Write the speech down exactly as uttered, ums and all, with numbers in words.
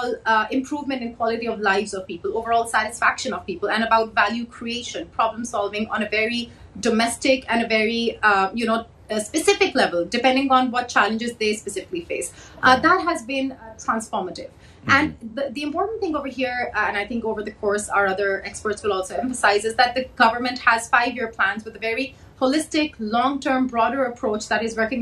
overall uh, improvement in quality of lives of people, overall satisfaction of people, and about value creation, problem solving on a very domestic and a very, uh, you know, a specific level, depending on what challenges they specifically face. Uh, that has been uh, transformative. Mm-hmm. And the, the important thing over here, uh, and I think over the course our other experts will also emphasize, is that the government has five-year plans with a very holistic, long-term, broader approach that is recognized